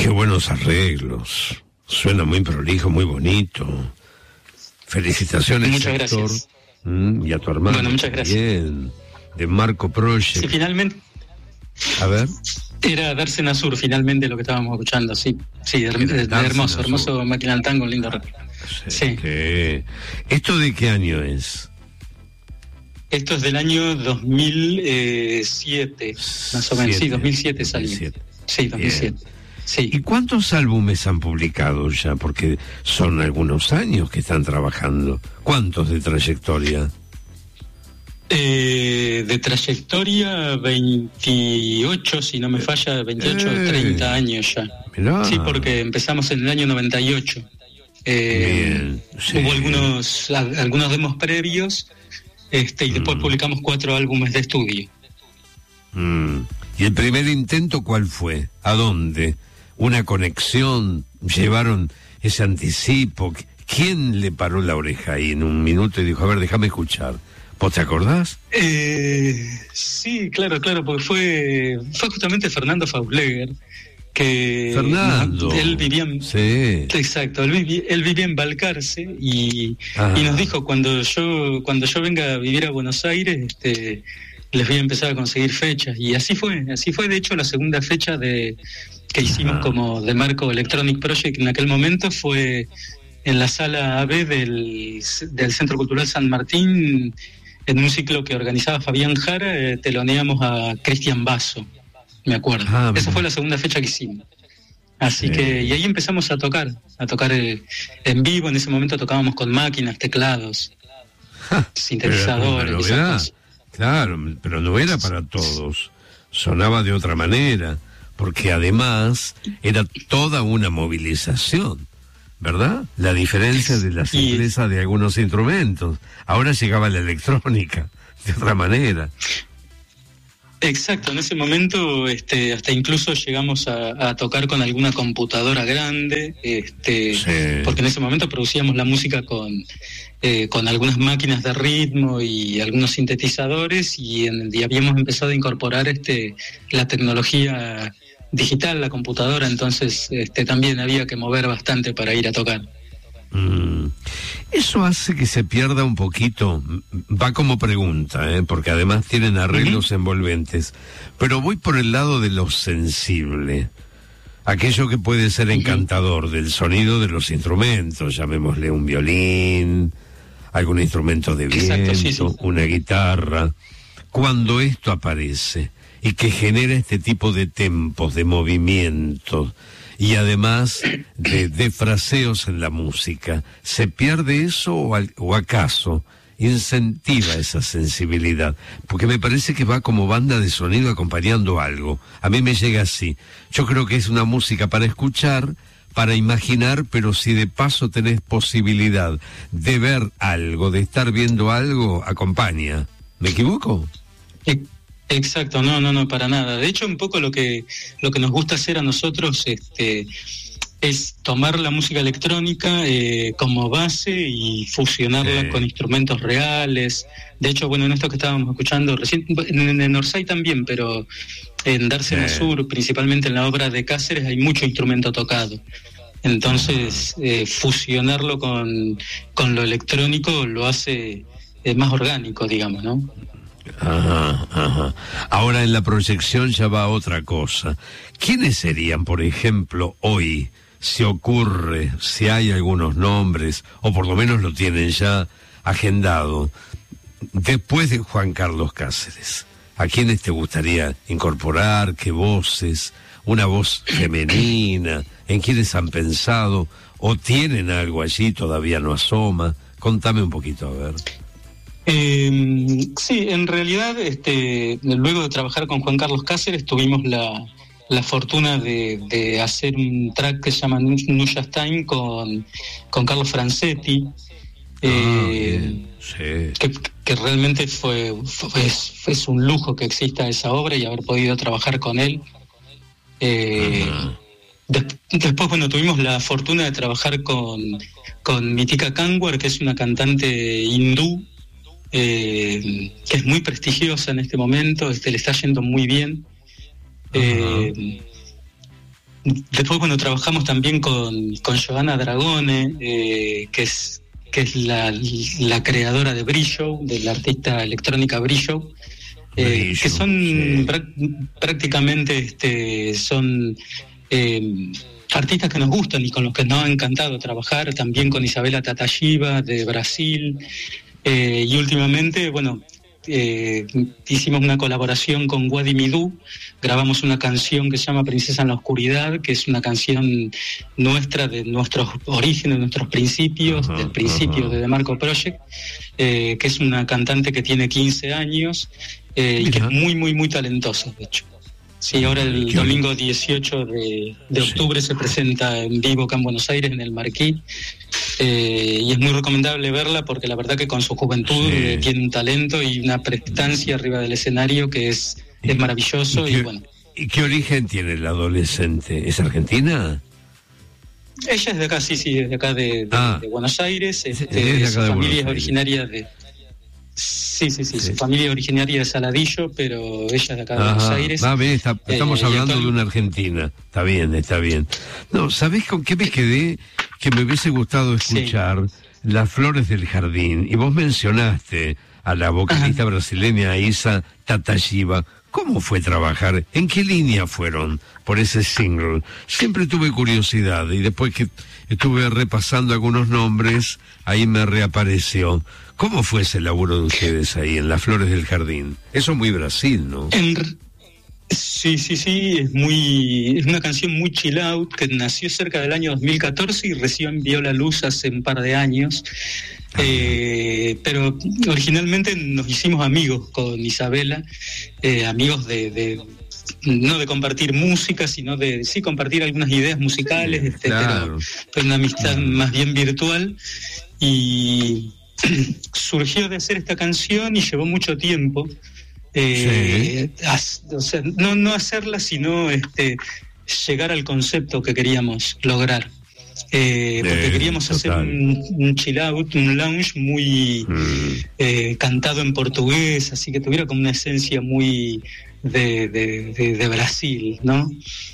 Qué buenos arreglos. Suena muy prolijo, muy bonito. Felicitaciones, muchas Héctor. Gracias. Y a tu hermano. Bueno, muchas gracias. Bien. De Marco Project. Sí, finalmente. A ver. Era Dársena Sur, finalmente, lo que estábamos escuchando, sí. Sí, hermoso Máquina del Tango, lindo rap. Sí. ¿Esto de qué año es? Esto es del año 2007, más o menos. Sí, 2007 salió. 2007. Sí, 2007. Bien. Sí. ¿Y cuántos álbumes han publicado ya? Porque son algunos años que están trabajando. ¿Cuántos de trayectoria? De trayectoria, 28, si no me falla, 28 o 30 años ya. Mirá. Sí, porque empezamos en el año 98. Bien, sí. Hubo algunos demos previos, y después publicamos 4 álbumes de estudio. ¿Y el primer intento cuál fue? ¿A dónde? ¿Una conexión? ¿Llevaron ese anticipo? ¿Quién le paró la oreja ahí en un minuto y dijo, a ver, déjame escuchar? ¿Vos te acordás? Sí, claro, porque fue justamente Fernando Fausleger, que Fernando. Él vivía en, sí. Exacto, él vivía en Balcarce y nos dijo, cuando yo venga a vivir a Buenos Aires, les voy a empezar a conseguir fechas. Y así fue, de hecho, la segunda fecha que hicimos como de Marco Electronic Project en aquel momento fue en la sala AB del Centro Cultural San Martín, en un ciclo que organizaba Fabián Jara. Teloneamos a Cristian Basso, me acuerdo. Esa fue la segunda fecha que hicimos. Así que, y ahí empezamos a tocar en vivo. En ese momento tocábamos con máquinas, teclados, sintetizadores. Claro, pero no era para todos. Sonaba de otra manera, porque además era toda una movilización, ¿verdad? La diferencia de la simpleza de algunos instrumentos. Ahora llegaba la electrónica de otra manera. Exacto, en ese momento hasta incluso llegamos a tocar con alguna computadora grande, porque en ese momento producíamos la música con algunas máquinas de ritmo y algunos sintetizadores, y habíamos empezado a incorporar la tecnología digital, la computadora. Entonces también había que mover bastante para ir a tocar. Eso hace que se pierda un poquito, va como pregunta, porque además tienen arreglos envolventes, pero voy por el lado de lo sensible, aquello que puede ser encantador del sonido de los instrumentos, llamémosle un violín, algún instrumento de viento, una guitarra. Cuando esto aparece y que genera este tipo de tempos, de movimientos, y además de fraseos en la música, ¿se pierde eso o acaso incentiva esa sensibilidad? Porque me parece que va como banda de sonido acompañando algo. A mí me llega así. Yo creo que es una música para escuchar, para imaginar, pero si de paso tenés posibilidad de ver algo, de estar viendo algo, acompaña. ¿Me equivoco? Exacto, no, para nada. De hecho, un poco lo que nos gusta hacer a nosotros es tomar la música electrónica como base y fusionarla con instrumentos reales. De hecho, en esto que estábamos escuchando recién, en Orsay también, pero en Dársena Sur, principalmente en la obra de Cáceres, hay mucho instrumento tocado. Entonces, fusionarlo con lo electrónico lo hace más orgánico, digamos, ¿no? Ajá. Ahora en la proyección ya va otra cosa. ¿Quiénes serían, por ejemplo, hoy, si ocurre, si hay algunos nombres, o por lo menos lo tienen ya agendado, después de Juan Carlos Cáceres? ¿A quiénes te gustaría incorporar? ¿Qué voces? ¿Una voz femenina? ¿En quiénes han pensado? ¿O tienen algo allí, todavía no asoma? Contame un poquito, a ver. Sí, en realidad, luego de trabajar con Juan Carlos Cáceres, tuvimos la fortuna de hacer un track que se llama Nuyas Time con Carlos Francetti, que realmente es un lujo que exista esa obra y haber podido trabajar con él. Después, tuvimos la fortuna de trabajar con Mitika Kanwar, que es una cantante hindú, que es muy prestigiosa en este momento, le está yendo muy bien. después, bueno, trabajamos también con Johanna Dragone, que es la creadora de Brillo, de la artista electrónica Brillo, que son prácticamente son artistas que nos gustan y con los que nos ha encantado trabajar, también con Isabela Tatashiba de Brasil, y últimamente, bueno, hicimos una colaboración con Wadi Midou, grabamos una canción que se llama Princesa en la Oscuridad, que es una canción nuestra, de nuestros orígenes, nuestros principios, del principio de The Marco Project, que es una cantante que tiene 15 años y que es muy, muy, muy talentosa, de hecho. Sí, ahora el domingo 18 de octubre se presenta en vivo acá en Buenos Aires, en el Marquí, y es muy recomendable verla porque la verdad que con su juventud tiene un talento y una prestancia arriba del escenario que es maravilloso. ¿Y qué origen tiene la adolescente? ¿Es argentina? Ella es de acá, sí, es de acá de Buenos Aires. Es de acá su de familia es Buenos originaria de... Sí, su familia originaria de Saladillo, pero ella es de acá de Buenos Aires. Estamos hablando de una argentina. Está bien. No, ¿sabés con qué me quedé? Que me hubiese gustado escuchar Las Flores del Jardín. Y vos mencionaste a la vocalista brasileña Isa Tatashiba. ¿Cómo fue trabajar? ¿En qué línea fueron por ese single? Siempre tuve curiosidad y después que estuve repasando algunos nombres, ahí me reapareció. ¿Cómo fue ese laburo de ustedes ahí en Las Flores del Jardín? Eso es muy Brasil, ¿no? Sí, es una canción muy chill out que nació cerca del año 2014 y recién vio la luz hace un par de años. Pero originalmente nos hicimos amigos con Isabela, amigos no de compartir música, sino de compartir algunas ideas musicales, pero fue una amistad más bien virtual, y surgió de hacer esta canción y llevó mucho tiempo. No hacerla, sino llegar al concepto que queríamos lograr. Porque queríamos hacer un chill out, un lounge muy cantado en portugués, así que tuviera como una esencia muy de Brasil, ¿no?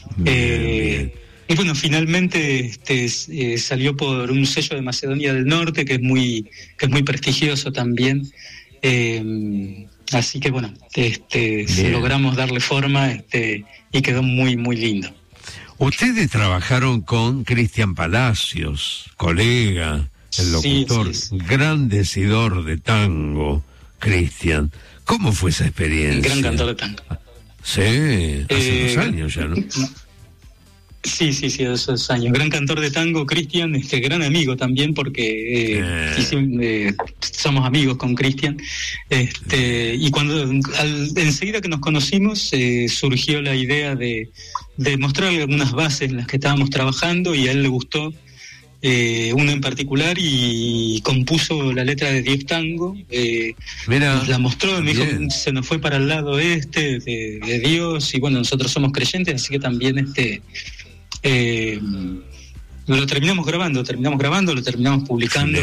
Y bueno, finalmente salió por un sello de Macedonia del Norte que es muy prestigioso también. Así que bueno, logramos darle forma y quedó muy, muy lindo. Ustedes trabajaron con Cristian Palacios, colega, el locutor, gran decidor de tango, Cristian. ¿Cómo fue esa experiencia? Gran cantor de tango. Sí, hace 2 años ya, ¿no? Sí, hace 2 años. Gran cantor de tango, Cristian, gran amigo también, porque somos amigos con Cristian. Y cuando enseguida que nos conocimos, surgió la idea de mostrarle algunas bases en las que estábamos trabajando, y a él le gustó una en particular y compuso la letra de Dios Tango. Nos la mostró y me dijo, se nos fue para el lado de Dios, y bueno, nosotros somos creyentes, así que también lo terminamos grabando, lo terminamos publicando,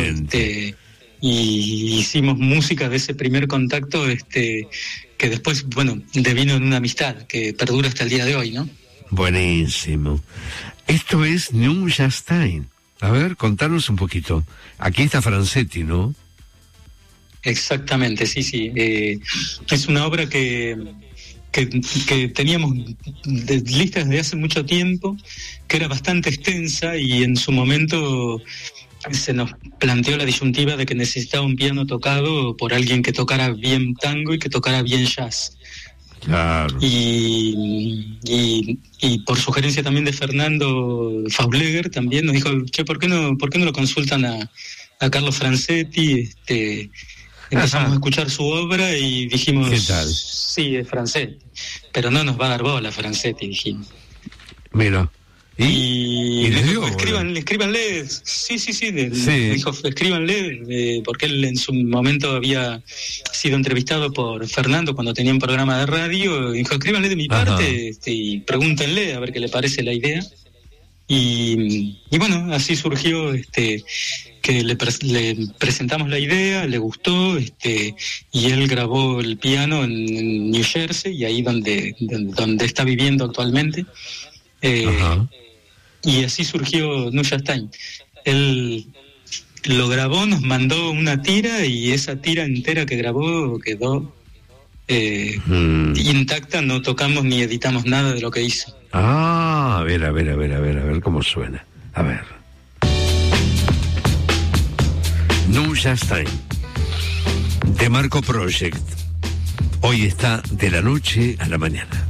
y hicimos música de ese primer contacto, que después, bueno, devino en una amistad que perdura hasta el día de hoy, ¿no? Buenísimo. Esto es New Stein. A ver, contanos un poquito. Aquí está Francetti, ¿no? Exactamente, sí. Es una obra que teníamos lista desde hace mucho tiempo, que era bastante extensa, y en su momento se nos planteó la disyuntiva de que necesitaba un piano tocado por alguien que tocara bien tango y que tocara bien jazz. Claro. Y por sugerencia también de Fernando Fausleger, también nos dijo, ¿por qué no lo consultan a Carlos Francetti? Empezamos a escuchar su obra y dijimos, ¿qué tal? Sí, es Francetti, pero no nos va a dar bola Francetti, dijimos. Mira. Y le dijo, escríbanle, sí, dijo, escríbanle, porque él en su momento había sido entrevistado por Fernando cuando tenía un programa de radio, dijo, escríbanle de mi parte, y pregúntenle a ver qué le parece la idea. Y bueno, así surgió, que le presentamos la idea, le gustó, y él grabó el piano en New Jersey, y ahí donde está viviendo actualmente. Y así surgió Neuschwanstein. Él lo grabó, nos mandó una tira y esa tira entera que grabó quedó intacta, no tocamos ni editamos nada de lo que hizo. A ver cómo suena. A ver. Neuschwanstein, de Marco Project. Hoy está de la noche a la mañana.